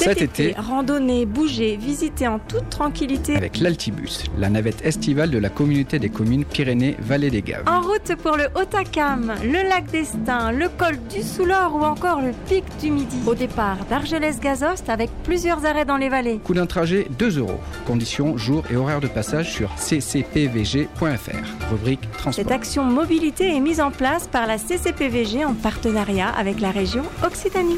Cet été, randonnez, bougez, visitez en toute tranquillité avec l'Altibus, la navette estivale de la communauté des communes Pyrénées-Vallée des Gaves. En route pour le Haut-Acam, le lac d'Estaing, le col du Soulor ou encore le pic du Midi. Au départ d'Argelès-Gazost avec plusieurs arrêts dans les vallées. Coût d'un trajet 2 €. Conditions, jours et horaires de passage sur ccpvg.fr. Rubrique transport. Cette action mobilité est mise en place par la CCPVG en partenariat avec la région Occitanie.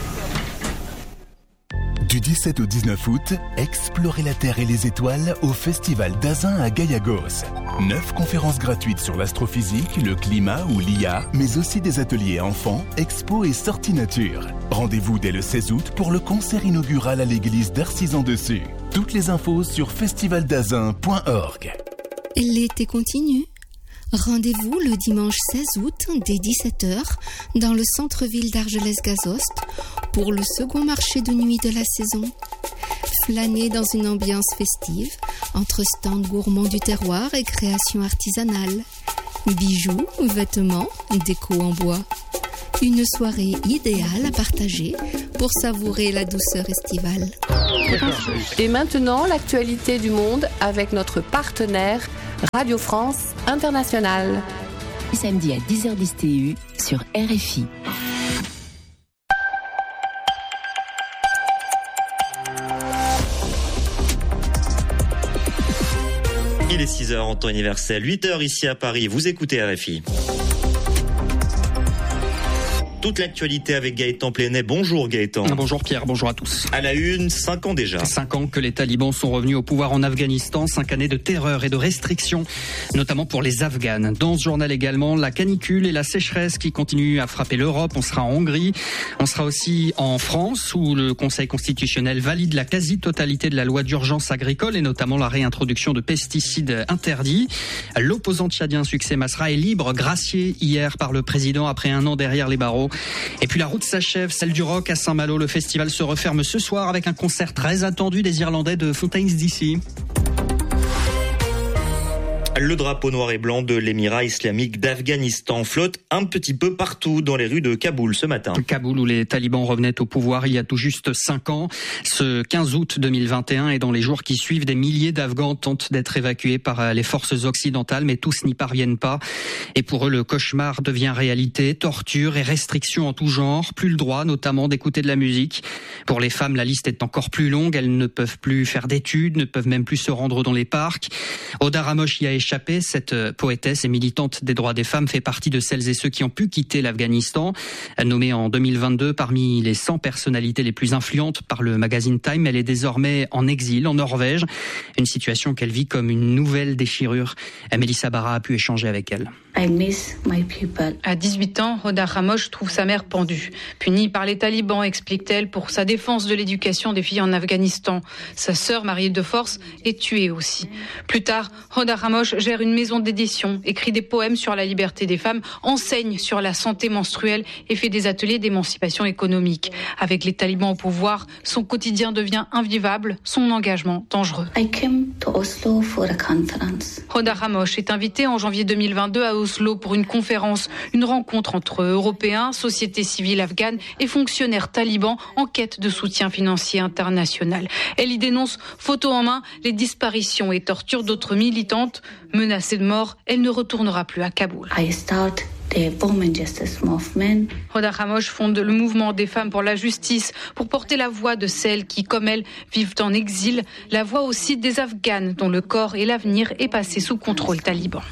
Du 17 au 19 août, explorez la Terre et les étoiles au Festival d'Azun à Gayagos. 9 conférences gratuites sur l'astrophysique, le climat ou l'IA, mais aussi des ateliers enfants, expos et sorties nature. Rendez-vous dès le 16 août pour le concert inaugural à l'église d'Arcisant-Dessus. Toutes les infos sur festivaldazun.org. L'été continue. Rendez-vous le dimanche 16 août dès 17h dans le centre-ville d'Argelès-Gazost pour le second marché de nuit de la saison. Flânez dans une ambiance festive entre stands gourmands du terroir et créations artisanales. Bijoux, vêtements, déco en bois. Une soirée idéale à partager pour savourer la douceur estivale. Et maintenant, l'actualité du monde avec notre partenaire Radio France Internationale. Samedi à 10h10 TU sur RFI. Il est 6h en temps universel, 8h ici à Paris. Vous écoutez RFI. Toute l'actualité avec Gaëtan Plénet. Bonjour Gaëtan. Bonjour Pierre, bonjour à tous. À la une, 5 ans déjà. 5 ans que les talibans sont revenus au pouvoir en Afghanistan, 5 années de terreur et de restrictions, notamment pour les Afghanes. Dans ce journal également, la canicule et la sécheresse qui continuent à frapper l'Europe. On sera en Hongrie, on sera aussi en France où le Conseil constitutionnel valide la quasi-totalité de la loi d'urgence agricole et notamment la réintroduction de pesticides interdits. L'opposant tchadien Succès Masra est libre, gracié hier par le président après 1 an derrière les barreaux. Et puis la route s'achève, celle du rock à Saint-Malo. Le festival se referme ce soir avec un concert très attendu des Irlandais de Fontaines DC. Le drapeau noir et blanc de l'émirat islamique d'Afghanistan flotte un petit peu partout dans les rues de Kaboul ce matin. Kaboul où les talibans revenaient au pouvoir il y a tout juste 5 ans. Ce 15 août 2021 et dans les jours qui suivent, des milliers d'Afghans tentent d'être évacués par les forces occidentales, mais tous n'y parviennent pas. Et pour eux, le cauchemar devient réalité. Torture et restrictions en tout genre. Plus le droit, notamment, d'écouter de la musique. Pour les femmes, la liste est encore plus longue. Elles ne peuvent plus faire d'études, ne peuvent même plus se rendre dans les parcs. Oda Ramosh y a échappé. Cette poétesse et militante des droits des femmes fait partie de celles et ceux qui ont pu quitter l'Afghanistan. Nommée en 2022 parmi les 100 personnalités les plus influentes par le magazine Time, elle est désormais en exil en Norvège. Une situation qu'elle vit comme une nouvelle déchirure. Mélissa Barra a pu échanger avec elle. À 18 ans, Oda Ramosh trouve sa mère pendue. Punie par les talibans, explique-t-elle, pour sa défense de l'éducation des filles en Afghanistan. Sa sœur, mariée de force, est tuée aussi. Plus tard, Oda Ramosh gère une maison d'édition, écrit des poèmes sur la liberté des femmes, enseigne sur la santé menstruelle et fait des ateliers d'émancipation économique. Avec les talibans au pouvoir, son quotidien devient invivable, son engagement dangereux. Oda Ramosh est invité en janvier 2022 à Oslo pour une conférence, une rencontre entre Européens, société civile afghane et fonctionnaires talibans en quête de soutien financier international. Elle y dénonce, photo en main, les disparitions et tortures d'autres militantes. Menacée de mort, elle ne retournera plus à Kaboul. Oda Ramosh fonde le mouvement des femmes pour la justice pour porter la voix de celles qui, comme elle, vivent en exil, la voix aussi des Afghanes dont le corps et l'avenir est passé sous contrôle taliban.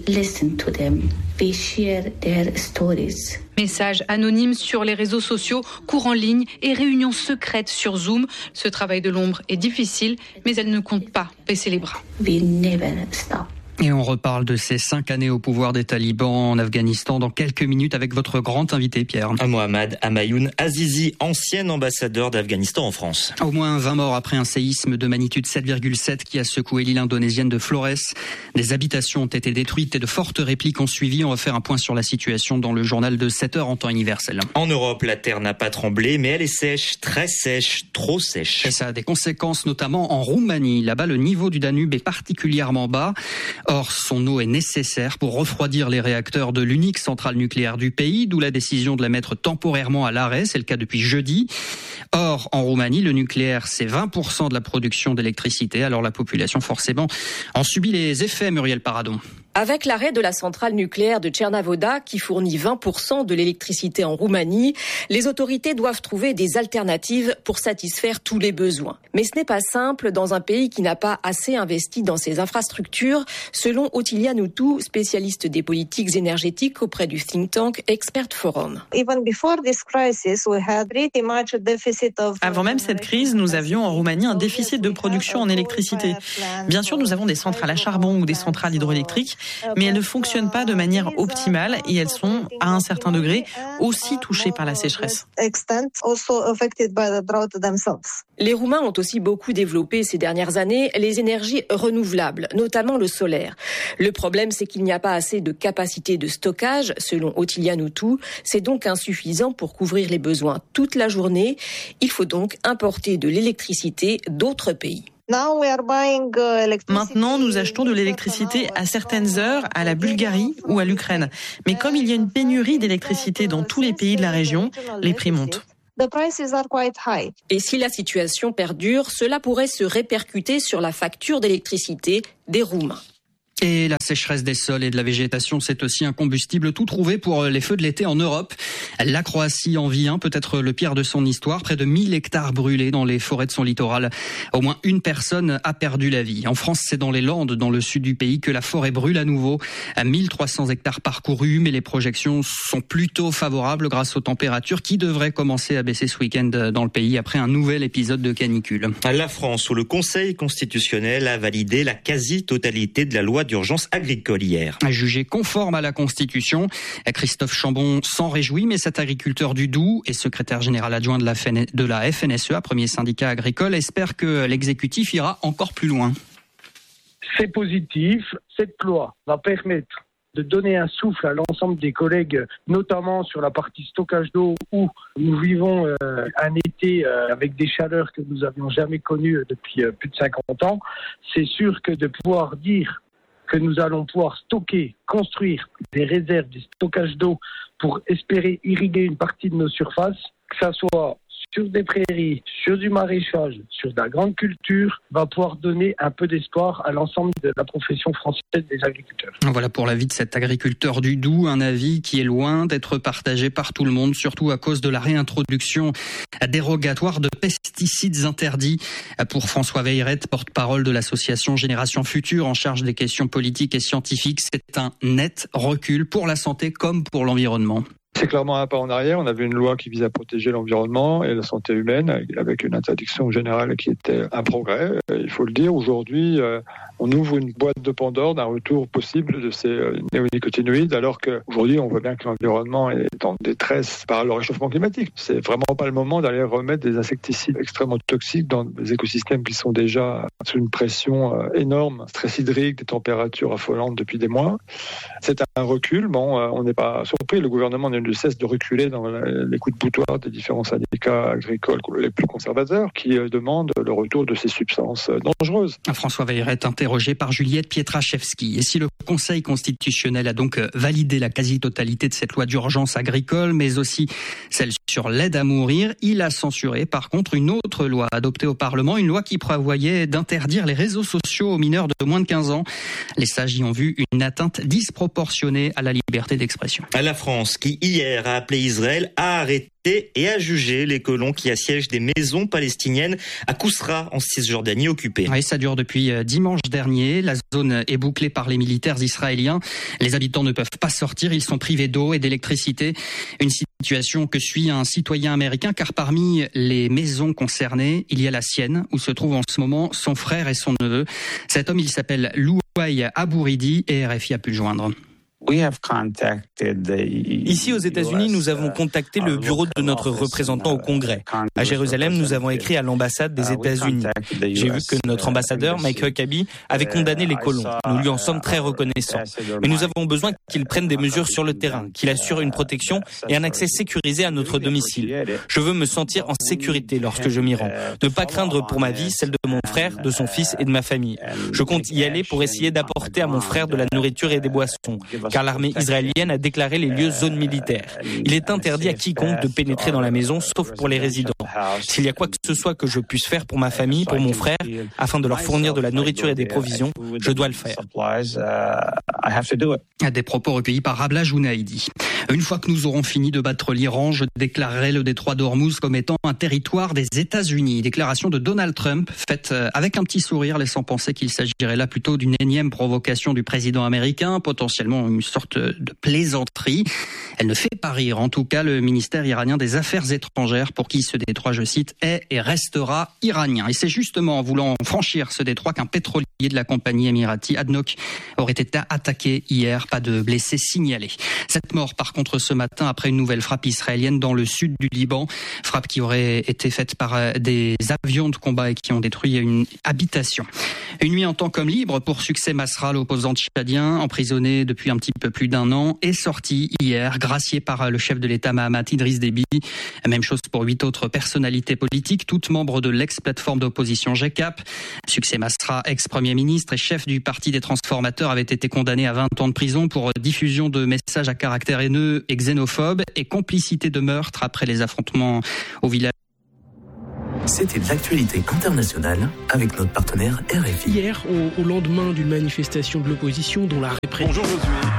Messages anonymes sur les réseaux sociaux, cours en ligne et réunions secrètes sur Zoom. Ce travail de l'ombre est difficile, mais elle ne compte pas baisser les bras. Et on reparle de ces 5 années au pouvoir des talibans en Afghanistan dans quelques minutes avec votre grand invité, Pierre. Mohamed Hamayoun Azizi, ancien ambassadeur d'Afghanistan en France. Au moins 20 morts après un séisme de magnitude 7,7 qui a secoué l'île indonésienne de Flores. Des habitations ont été détruites et de fortes répliques ont suivi. On va faire un point sur la situation dans le journal de 7h en temps universel. En Europe, la terre n'a pas tremblé, mais elle est sèche, très sèche, trop sèche. Et ça a des conséquences, notamment en Roumanie. Là-bas, le niveau du Danube est particulièrement bas. Or, son eau est nécessaire pour refroidir les réacteurs de l'unique centrale nucléaire du pays, d'où la décision de la mettre temporairement à l'arrêt. C'est le cas depuis jeudi. Or, en Roumanie, le nucléaire, c'est 20% de la production d'électricité. Alors la population, forcément, en subit les effets, Muriel Paradon. Avec l'arrêt de la centrale nucléaire de Cernavoda, qui fournit 20% de l'électricité en Roumanie, les autorités doivent trouver des alternatives pour satisfaire tous les besoins. Mais ce n'est pas simple dans un pays qui n'a pas assez investi dans ses infrastructures, selon Otilia Nutu, spécialiste des politiques énergétiques auprès du think tank Expert Forum. Avant même cette crise, nous avions en Roumanie un déficit de production en électricité. Bien sûr, nous avons des centrales à charbon ou des centrales hydroélectriques, mais elles ne fonctionnent pas de manière optimale et elles sont, à un certain degré, aussi touchées par la sécheresse. Les Roumains ont aussi beaucoup développé ces dernières années les énergies renouvelables, notamment le solaire. Le problème, c'est qu'il n'y a pas assez de capacité de stockage, selon Otilia Nutu. C'est donc insuffisant pour couvrir les besoins toute la journée. Il faut donc importer de l'électricité d'autres pays. Maintenant, nous achetons de l'électricité à certaines heures à la Bulgarie ou à l'Ukraine. Mais comme il y a une pénurie d'électricité dans tous les pays de la région, les prix montent. Et si la situation perdure, cela pourrait se répercuter sur la facture d'électricité des Roumains. Et la sécheresse des sols et de la végétation, c'est aussi un combustible tout trouvé pour les feux de l'été en Europe. La Croatie en vit un, peut-être le pire de son histoire. Près de 1000 hectares brûlés dans les forêts de son littoral. Au moins une personne a perdu la vie. En France, c'est dans les Landes, dans le sud du pays, que la forêt brûle à nouveau. À 1300 hectares parcourus, mais les projections sont plutôt favorables grâce aux températures qui devraient commencer à baisser ce week-end dans le pays après un nouvel épisode de canicule. La France, où le Conseil constitutionnel a validé la quasi-totalité de la loi d'urgence agricole hier. Jugé conforme à la Constitution, Christophe Chambon s'en réjouit, mais cet agriculteur du Doubs et secrétaire général adjoint de la FNSEA, premier syndicat agricole, espère que l'exécutif ira encore plus loin. C'est positif. Cette loi va permettre de donner un souffle à l'ensemble des collègues, notamment sur la partie stockage d'eau où nous vivons un été avec des chaleurs que nous n'avions jamais connues depuis plus de 50 ans. C'est sûr que de pouvoir dire que nous allons pouvoir stocker, construire des réserves, des stockages d'eau pour espérer irriguer une partie de nos surfaces, que ça soit sur des prairies, sur du maraîchage, sur de la grande culture, va pouvoir donner un peu d'espoir à l'ensemble de la profession française des agriculteurs. Voilà pour l'avis de cet agriculteur du Doubs, un avis qui est loin d'être partagé par tout le monde, surtout à cause de la réintroduction dérogatoire de pesticides interdits. Pour François Veilleret, porte-parole de l'association Génération Future en charge des questions politiques et scientifiques, c'est un net recul pour la santé comme pour l'environnement. C'est clairement un pas en arrière. On avait une loi qui visait à protéger l'environnement et la santé humaine avec une interdiction générale qui était un progrès. Il faut le dire, aujourd'hui, on ouvre une boîte de Pandore d'un retour possible de ces néonicotinoïdes alors qu'aujourd'hui, on voit bien que l'environnement est en détresse par le réchauffement climatique. C'est vraiment pas le moment d'aller remettre des insecticides extrêmement toxiques dans des écosystèmes qui sont déjà sous une pression énorme, stress hydrique, des températures affolantes depuis des mois. C'est un recul. Bon, on n'est pas surpris. Le gouvernement ne cesse de reculer dans les coups de boutoir des différents syndicats agricoles les plus conservateurs qui demandent le retour de ces substances dangereuses. François Veilleret, interrogé par Juliette Pietraszewski. Et si le Conseil constitutionnel a donc validé la quasi-totalité de cette loi d'urgence agricole, mais aussi celle sur l'aide à mourir, il a censuré par contre une autre loi adoptée au Parlement, une loi qui prévoyait d'interdire les réseaux sociaux aux mineurs de moins de 15 ans. Les sages y ont vu une atteinte disproportionnée à la liberté d'expression. À la France, qui hier a appelé Israël à arrêter et à juger les colons qui assiègent des maisons palestiniennes à Kousra en Cisjordanie occupée. Oui, ça dure depuis dimanche dernier. La zone est bouclée par les militaires israéliens. Les habitants ne peuvent pas sortir. Ils sont privés d'eau et d'électricité. Une situation que suit un citoyen américain car parmi les maisons concernées, il y a la sienne où se trouvent en ce moment son frère et son neveu. Cet homme, il s'appelle Louaï Abouridi et RFI a pu le joindre. Ici aux États-Unis, nous avons contacté le bureau de notre représentant au Congrès. À Jérusalem, nous avons écrit à l'ambassade des États-Unis. J'ai vu que notre ambassadeur, Mike Huckabee, avait condamné les colons. Nous lui en sommes très reconnaissants. Mais nous avons besoin qu'il prenne des mesures sur le terrain, qu'il assure une protection et un accès sécurisé à notre domicile. Je veux me sentir en sécurité lorsque je m'y rends. Ne pas craindre pour ma vie, celle de mon frère, de son fils et de ma famille. Je compte y aller pour essayer d'apporter à mon frère de la nourriture et des boissons, car l'armée israélienne a déclaré les lieux zones militaires. Il est interdit à quiconque de pénétrer dans la maison, sauf pour les résidents. S'il y a quoi que ce soit que je puisse faire pour ma famille, pour mon frère, afin de leur fournir de la nourriture et des provisions, je dois le faire. Des propos recueillis par Rabla Jounaïdi. Une fois que nous aurons fini de battre l'Iran, je déclarerai le détroit d'Ormuz comme étant un territoire des États-Unis. Déclaration de Donald Trump, faite avec un petit sourire, laissant penser qu'il s'agirait là plutôt d'une énième provocation du président américain, potentiellement une sorte de plaisanterie. Elle ne fait pas rire, en tout cas, le ministère iranien des Affaires étrangères, pour qui ce détroit, je cite, est et restera iranien. Et c'est justement en voulant franchir ce détroit qu'un pétrolier de la compagnie émirati ADNOC aurait été attaqué hier. Pas de blessés signalés. Cette mort, par contre, ce matin, après une nouvelle frappe israélienne dans le sud du Liban. Frappe qui aurait été faite par des avions de combat et qui ont détruit une habitation. Une nuit en temps comme libre pour Succès Masra, l'opposant tchadien, emprisonné depuis un petit peu plus d'1 an, est sorti hier, gracié par le chef de l'État Mahamat Idriss Déby. Même chose pour 8 autres personnalités politiques, toutes membres de l'ex-plateforme d'opposition GECAP. Succès Masra, ex-premier ministre et chef du Parti des Transformateurs, avait été condamné à 20 ans de prison pour diffusion de messages à caractère haineux et xénophobe et complicité de meurtre après les affrontements au village. C'était l'actualité internationale avec notre partenaire RFI. Hier, au lendemain d'une manifestation de l'opposition dont la répression... Bonjour Josué.